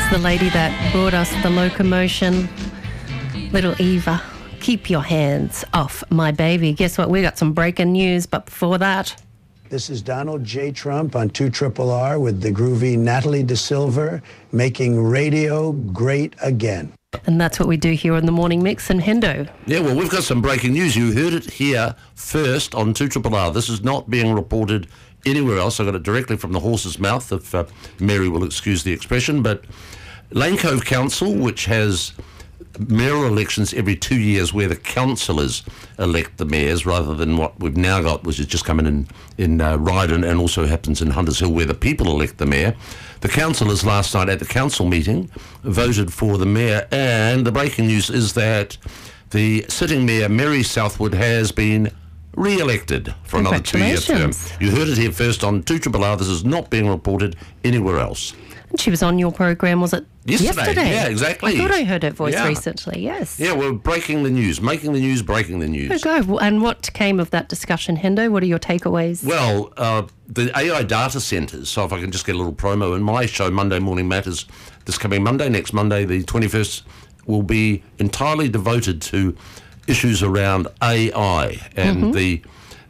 the lady that brought us the locomotion, little Eva. Keep your hands off my baby. Guess what? We got some breaking news, but before that... This is Donald J. Trump on 2RRR with the groovy Natalie De Silva, making radio great again. And that's what we do here on the Morning Mix. And Hendo. Yeah, well, we've got some breaking news. You heard it here first on 2RRR. This is not being reported anywhere else. I got it directly from the horse's mouth, if Mary will excuse the expression. But Lane Cove Council, which has mayoral elections every 2 years where the councillors elect the mayors rather than what we've now got, which is just coming in Ryden and also happens in Hunters Hill where the people elect the mayor. The councillors last night at the council meeting voted for the mayor, and the breaking news is that the sitting mayor, Mary Southwood, has been re-elected for another 2-year term. You heard it here first on 2RRR. This is not being reported anywhere else. And she was on your program, was it? Yesterday? Yeah, exactly. I thought I heard her voice recently, yes. Yeah, we're breaking the news, making the news, breaking the news. There you go. And what came of that discussion, Hendo? What are your takeaways? Well, the AI data centres, so if I can just get a little promo in my show, Monday Morning Matters, this coming Monday, next Monday, the 21st, will be entirely devoted to issues around AI and the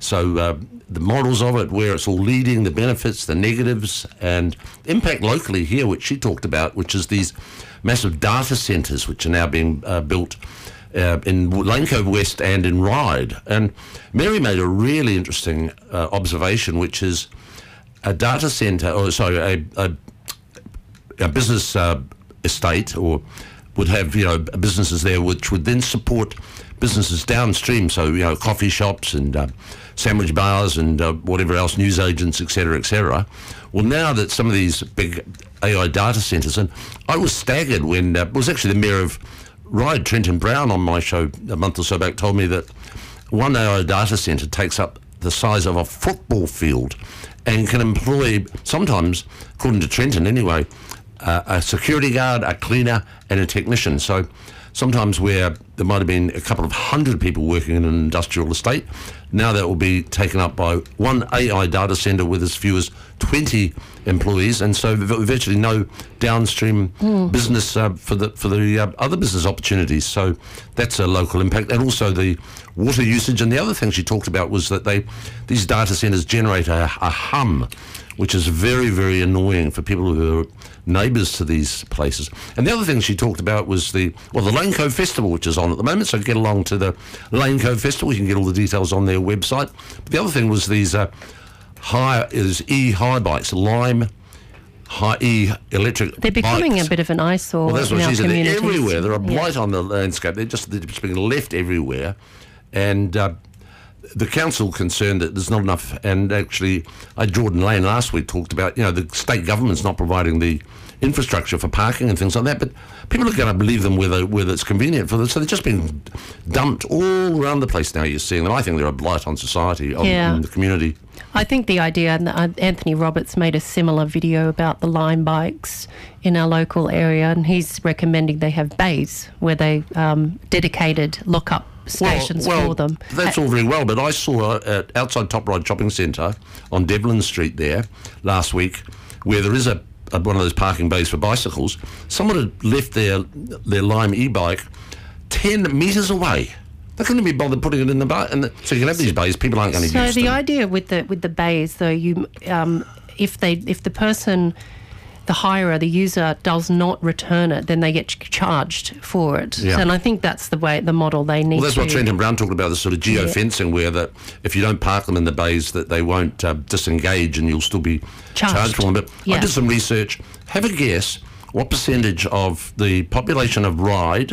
models of it, where it's all leading, the benefits, the negatives, and impact locally here, which she talked about, which is these massive data centres which are now being built in Lane Cove West and in Ryde. And Mary made a really interesting observation, which is a data centre, or sorry, a business estate, or would have, businesses there which would then support businesses downstream, so, coffee shops and sandwich bars and whatever else, news agents, etc., etc. Well, now that some of these big AI data centres, and I was staggered when it was actually the mayor of Ryde, Trenton Brown, on my show a month or so back, told me that one AI data centre takes up the size of a football field and can employ, sometimes, according to Trenton anyway, a security guard, a cleaner and a technician. So sometimes where there might have been a couple of hundred people working in an industrial estate, now that will be taken up by one AI data centre with as few as 20 employees, and so virtually no downstream business for the other business opportunities. So that's a local impact, and also the water usage. And the other thing she talked about was that these data centres generate a hum, which is very, very annoying for people who are neighbours to these places. And the other thing she talked about was the Lane Cove Festival, which is on at the moment, so get along to the Lane Cove Festival. You can get all the details on their website. But the other thing was these e-high bikes, Lime e-electric They're becoming bikes. A bit of an eyesore. Well, that's what she said. They're everywhere. They're a blight on the landscape. They're just being left everywhere. And the council concerned that there's not enough, and actually Jordan Lane last week talked about, the state government's not providing the infrastructure for parking and things like that, but people are going to believe them whether it's convenient for them, so they're just being dumped all around the place now. You're seeing them. I think they're a blight on society, on the community. I think the idea, and Anthony Roberts made a similar video about the Lime bikes in our local area, and he's recommending they have bays where they dedicated lock-up stations for them. That's all very well, but I saw outside Top Ride Shopping Centre on Devlin Street there last week, where there is one of those parking bays for bicycles. Someone had left their Lime e-bike 10 metres away. They couldn't be bothered putting it in the bar, so you can have these bays. People aren't going to use them. So the idea with the bays, though, if the person, the hirer, the user, does not return it, then they get charged for it. Yeah. And I think that's the model they need. Well, that's what Trenton Brown talked about, the sort of geo-fencing, where that if you don't park them in the bays, that they won't disengage and you'll still be charged for them. But I did some research. Have a guess what percentage of the population of Ryde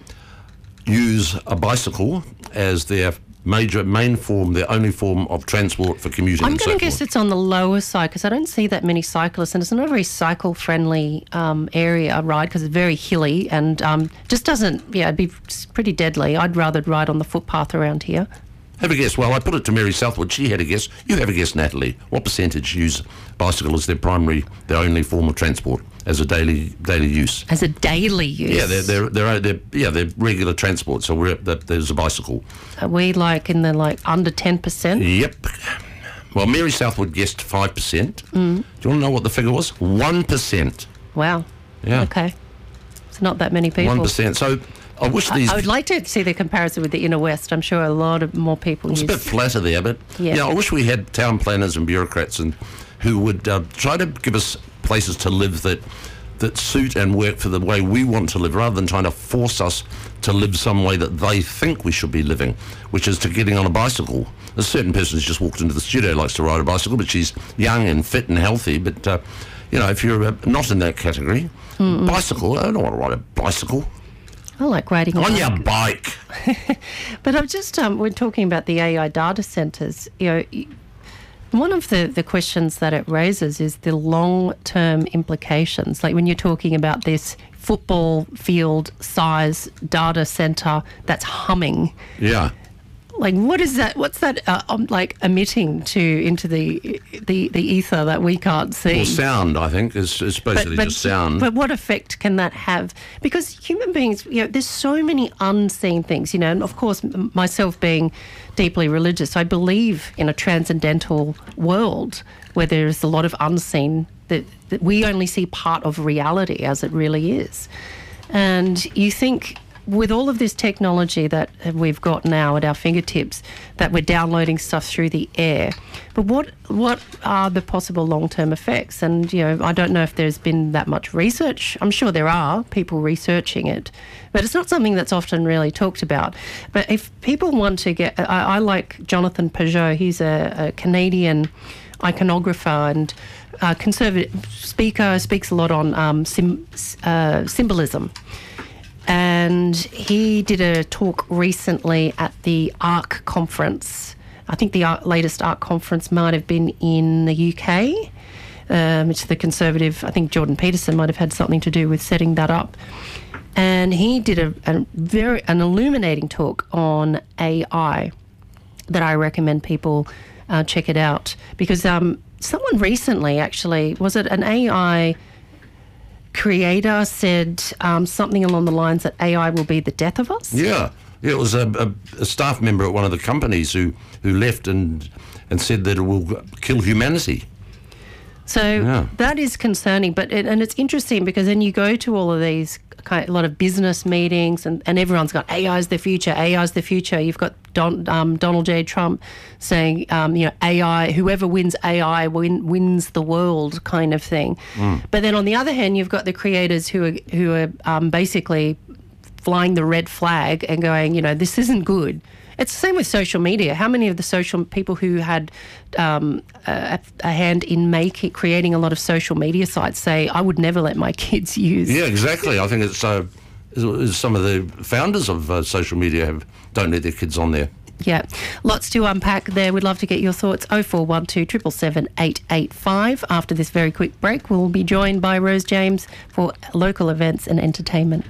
use a bicycle as their main form, their only form of transport for commuting. I'm going to guess it's on the lower side, because I don't see that many cyclists, and it's not a very cycle-friendly area, right, because it's very hilly and just doesn't, it'd be pretty deadly. I'd rather ride on the footpath around here. Have a guess. Well, I put it to Mary Southwood. She had a guess. You have a guess, Natalie. What percentage use bicycle as their only form of transport as a daily use? As a daily use? Yeah, they're regular transport. So there's a bicycle. Are we under 10%? Yep. Well, Mary Southwood guessed 5%. Do you want to know what the figure was? 1%. Wow. Yeah. Okay. It's not that many people. 1%. So I wish these... I would like to see the comparison with the inner west. I'm sure a lot of more people It's use... a bit flatter there, but I wish we had town planners and bureaucrats who would try to give us places to live that suit and work for the way we want to live, rather than trying to force us to live some way that they think we should be living, which is to getting on a bicycle. A certain person who's just walked into the studio likes to ride a bicycle, but she's young and fit and healthy. But, if you're not in that category, bicycle, I don't want to ride a bicycle. I like riding on your bike. But I'm just, we're talking about the AI data centres. One of the questions that it raises is the long-term implications. Like when you're talking about this football field size data centre that's humming. Yeah. Like, what is that? What's that emitting into the ether that we can't see? Well, sound, I think, is basically just sound. But what effect can that have? Because human beings, there's so many unseen things, and of course, myself being deeply religious, I believe in a transcendental world where there's a lot of unseen that we only see part of reality as it really is. And you think, with all of this technology that we've got now at our fingertips, that we're downloading stuff through the air, but what are the possible long-term effects? And, I don't know if there's been that much research. I'm sure there are people researching it, but it's not something that's often really talked about. But if people want to get... I like Jonathan Peugeot. He's a Canadian iconographer and conservative speaker, speaks a lot on symbolism. And he did a talk recently at the ARC conference. I think the latest ARC conference might have been in the UK. It's the conservative, I think Jordan Peterson might have had something to do with setting that up. And he did an illuminating talk on AI that I recommend people check it out. Because someone recently, actually, was it an AI creator said something along the lines that AI will be the death of us? Yeah. It was a staff member at one of the companies who left and said that it will kill humanity. So that is concerning, and it's interesting because then you go to all of these a lot of business meetings and everyone's got AI's the future, AI's the future. You've got Donald J. Trump saying, AI, whoever wins AI wins the world kind of thing. But then on the other hand, you've got the creators who are basically flying the red flag and going, this isn't good. It's the same with social media. How many of the social people who had a hand in creating a lot of social media sites say, I would never let my kids use... Yeah, exactly. I think it's some of the founders of social media don't let their kids on there. Yeah, lots to unpack there. We'd love to get your thoughts. 0412 777 885. After this very quick break, we'll be joined by Rose James for local events and entertainment.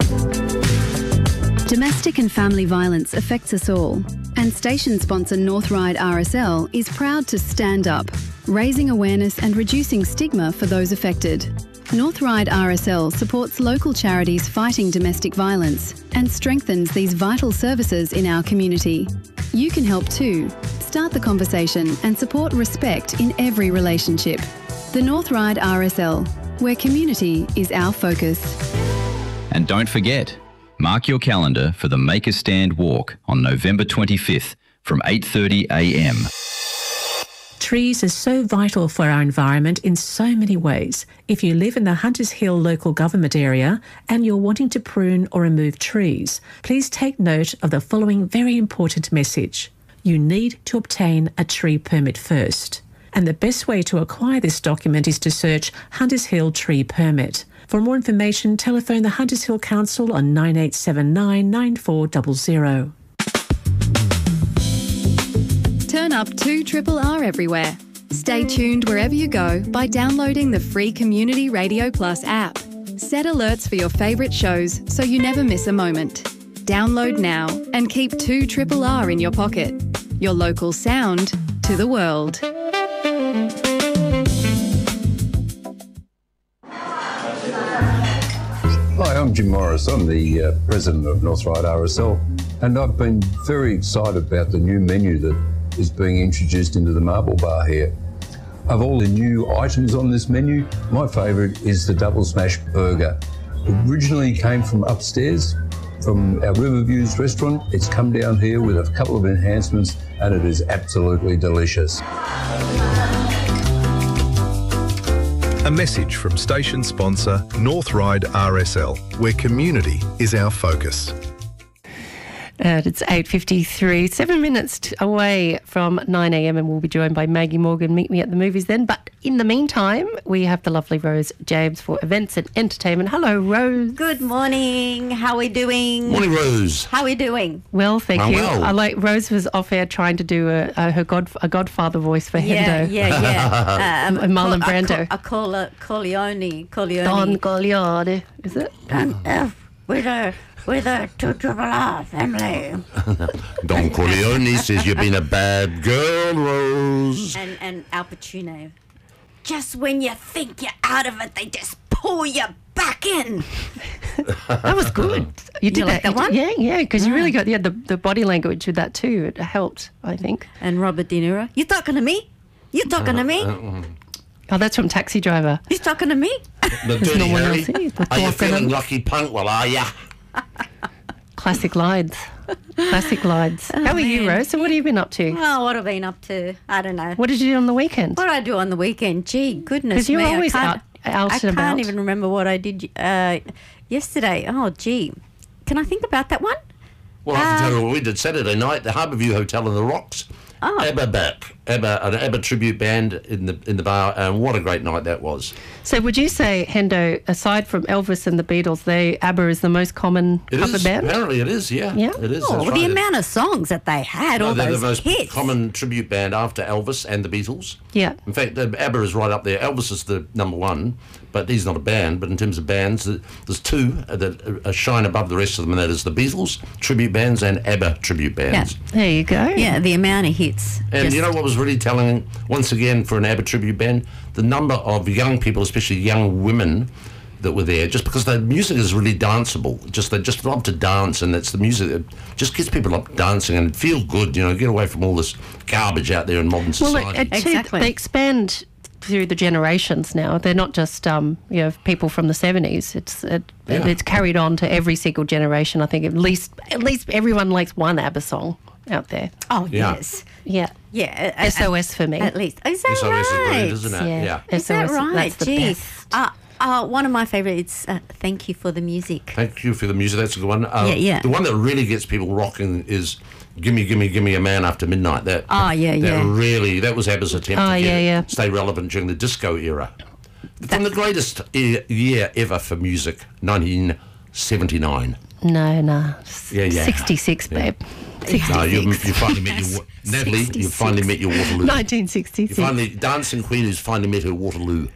Domestic and family violence affects us all, and station sponsor North Ryde RSL is proud to stand up, raising awareness and reducing stigma for those affected. North Ryde RSL supports local charities fighting domestic violence and strengthens these vital services in our community. You can help too. Start the conversation and support respect in every relationship. The North Ryde RSL, where community is our focus. And don't forget, mark your calendar for the Make a Stand walk on November 25th from 8:30 a.m. Trees are so vital for our environment in so many ways. If you live in the Hunters Hill local government area and you're wanting to prune or remove trees, please take note of the following very important message. You need to obtain a tree permit first. And the best way to acquire this document is to search Hunters Hill Tree Permit. For more information, telephone the Hunters Hill Council on 9879 9400. Turn up 2RRR everywhere. Stay tuned wherever you go by downloading the free Community Radio Plus app. Set alerts for your favourite shows so you never miss a moment. Download now and keep 2RRR in your pocket. Your local sound to the world. Hi, I'm Jim Morris. I'm the president of North Ryde RSL, and I've been very excited about the new menu that is being introduced into the Marble Bar here. Of all the new items on this menu, my favourite is the Double Smash Burger. originally came from upstairs, from our Riverviews restaurant. It's come down here with a couple of enhancements, and it is absolutely delicious. A message from station sponsor North Ryde RSL, where community is our focus. It's 8:53, 7 minutes away from 9 a.m, and we'll be joined by Maggie Morgan. Meet me at the movies then. But in the meantime, we have the lovely Rose James for events and entertainment. Hello, Rose. Good morning. How are we doing? Morning, Rose. How are we doing? Well, thank I'm you. well. I like Rose was off air trying to do a Godfather voice for Hendo. Yeah. Marlon Brando. A Corleone. Don Corleone, is it? With a 2RRR family. Don Corleone says you've been a bad girl, Rose. And Al Pacino. Just when you think you're out of it, they just pull you back in. That was good. You did like that one? Yeah, because you really got the body language with that too. It helped, I think. And Robert De Niro. You talking to me? You talking to me? Oh, that's from Taxi Driver. You talking to me? The Dirty no one Harry. else here. Are you feeling lucky punk? Well, are ya? Classic lines. Classic lines. How are you, Rose? So what have you been up to? Oh, what have I been up to? I don't know. What did you do on the weekend? What did I do on the weekend? Gee, goodness Because you me. were always I out and about. can't even remember what I did yesterday. Oh, gee. Can I think about that one? Well, I can tell you what we did Saturday night. The Harbourview Hotel in the Rocks. Oh. ABBA back. an ABBA tribute band in the bar, and what a great night that was. So would you say, Hendo, aside from Elvis and the Beatles, ABBA is the most common cover band? Apparently it is, yeah. Yeah? It is. Oh, that's well, right. the amount of songs that they had, all they're those the most hits. common tribute band after Elvis and the Beatles. Yeah. In fact, ABBA is right up there. Elvis is the number one, but he's not a band. But in terms of bands, there's two that shine above the rest of them, and that is the Beatles tribute bands and ABBA tribute bands. There you go. Yeah, the amount of hits. And you know what was really telling, once again, for an ABBA tribute band? The number of young people, especially young women, that were there, just because the music is really danceable. They just love to dance, and it's the music that just gets people up dancing and feel good, get away from all this garbage out there in modern society. Exactly. They expand through the generations now. They're not just people from the 70s. It's carried on to every single generation. I think at least everyone likes one ABBA song out there. Oh, Yeah. yes. Yeah. Yeah. SOS for me. At least. Is that SOS is right? brilliant, isn't it? Yeah. Is that SOS, right? That's the Gee. best. One of my favourites, Thank You for the Music. Thank you for the music. That's a good one. Yeah. The one that really gets people rocking is Gimme, Gimme, Gimme a Man After Midnight. That was ABBA's attempt to stay relevant during the disco era. From the greatest year ever for music, 1979. No. Yeah. 66, babe. 66. No, you finally met your... Natalie, you finally met your Waterloo. 1966. Dancing Queen who's finally met her Waterloo.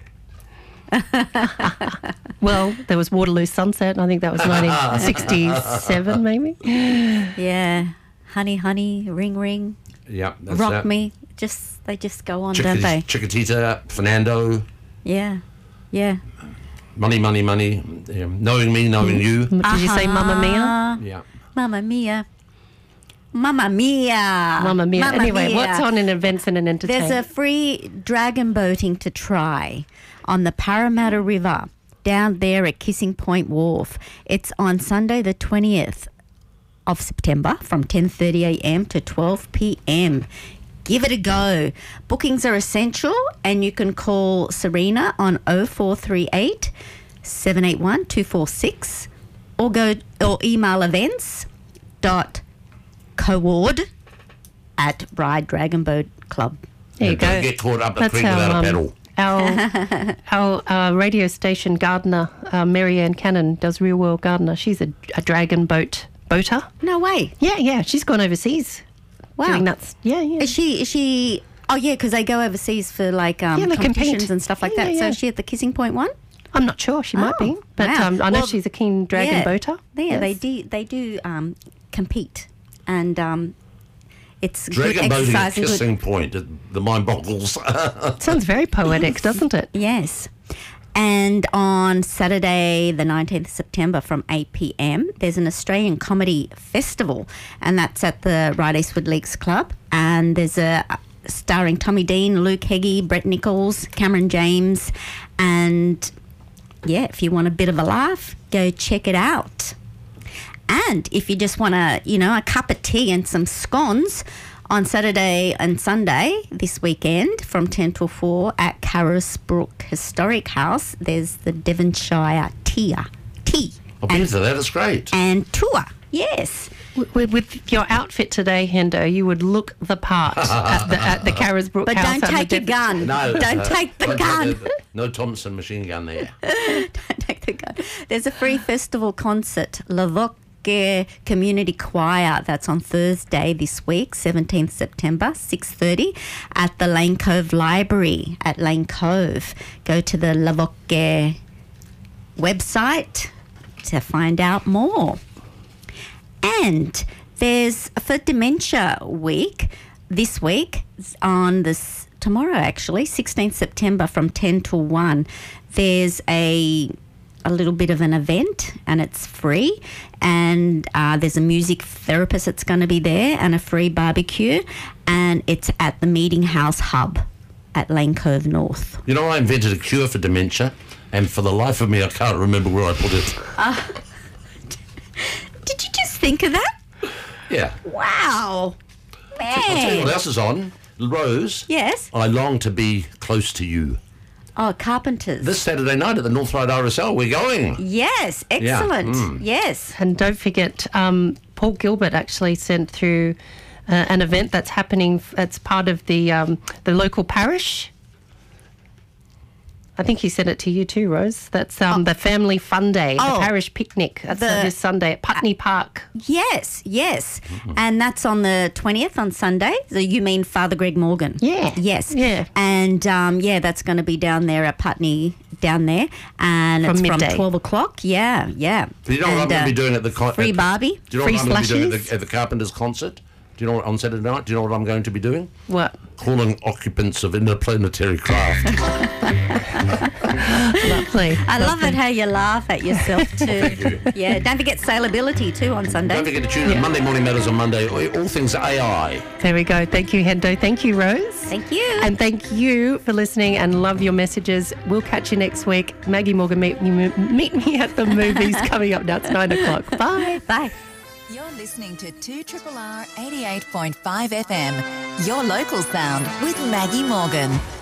Well, there was Waterloo Sunset, and I think that was 1967, maybe. Yeah. Honey, Honey, Ring, Ring. Yeah. That's Rock that. Me. They just go on, don't they? Chiquitita, Fernando. Yeah. Money, Money, Money. Yeah. Knowing Me, Knowing You. Did you say Mamma Mia? Yeah. Mamma Mia. Mamma Mia. Mamma Mia. Mamma Anyway, Mia. what's on in events and in entertainment? There's a free dragon boating to try on the Parramatta River down there at Kissing Point Wharf. It's on Sunday the 20th of September from 10:30am to 12pm. Give it a go. Bookings are essential, and you can call Serena on 0438 781 246 or email events.coord@Ride Dragon Boat Club. There you go. Don't get caught up the creek without a paddle. Our radio station gardener, Marianne Cannon, does Real World Gardener. She's a dragon boater. No way. Yeah. She's gone overseas. Wow. Doing that. Yeah. Is she? Oh, yeah, because they go overseas for they competitions compete. and stuff like Yeah, that. yeah. So is she at the Kissing Point one? I'm not sure. She might be. But wow. I know she's a keen dragon boater. Yeah, Yes. they do compete, and it's Dragon good boating at exercise and good. Kissing Point. The mind boggles. Sounds very poetic, doesn't it? Yes. And on Saturday, the 19th of September from 8pm, there's an Australian Comedy Festival, and that's at the Ryde Eastwood Leagues Club. And there's starring Tommy Dean, Luke Heggie, Brett Nichols, Cameron James, and yeah, if you want a bit of a laugh, go check it out. And if you just want a cup of tea and some scones on Saturday and Sunday this weekend from 10 till 4 at Carisbrook Historic House, there's the Devonshire Tea. I've been to that. It's great. And tour, yes. With your outfit today, Hendo, you would look the part at the Carisbrook But House. don't take your gun. No. Don't take the gun. No Thompson machine gun there. Don't take the gun. There's a free festival concert, Lavoque Community Choir. That's on Thursday this week, 17th September, 6:30 at the Lane Cove Library at Lane Cove. Go to the Lavoque website to find out more. And there's for Dementia Week this week on this tomorrow actually, 16th September from 10 till 1. There's a little bit of an event and it's free, and there's a music therapist that's going to be there and a free barbecue, and it's at the Meeting House Hub at Lane Cove North. You know, I invented a cure for dementia, and for the life of me I can't remember where I put it. Did you just think of that? Yeah. Wow. Man. I'll tell you what else is on. Rose. Yes. I long to be close to you. Oh, Carpenters. This Saturday night at the North Ryde RSL, we're going. Yes, excellent. Yeah. Yes. And don't forget, Paul Gilbert actually sent through an event that's happening. It's part of the local parish. I think he sent it to you too, Rose. That's the Family Fun Day, the parish picnic. That's this Sunday at Putney Park. Yes. And that's on the 20th on Sunday. So you mean Father Greg Morgan? Yeah. Yes. Yeah. And, that's going to be down there at Putney down there. And From it's midday. from 12 o'clock. Yeah. Do you know what I'm going to be doing at the free Barbie? Do you know Free what I'm going to be doing slushies? at the Carpenters concert? Do you know what, on Saturday night? Do you know what I'm going to be doing? What? Calling occupants of interplanetary craft. Lovely. I love it how you laugh at yourself too. Thank you. Yeah, don't forget Sailability too on Sunday. Don't forget to tune in Monday Morning Matters on Monday. All things AI. There we go. Thank you, Hendo. Thank you, Rose. Thank you. And thank you for listening and love your messages. We'll catch you next week. Maggie Morgan, meet me at the movies coming up now. It's 9 o'clock. Bye. Bye. You're listening to 2RRR 88.5 FM, your local sound with Maggie Morgan.